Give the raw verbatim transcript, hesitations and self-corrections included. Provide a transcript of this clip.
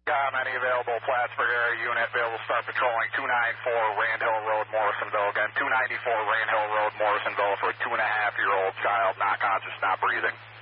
Got any available Plattsburgh area unit available, start patrolling two ninety-four Rand Hill Road, Morrisonville. Again, two ninety-four Rand Hill Road, Morrisonville for a two and a half year old child, not conscious, not breathing.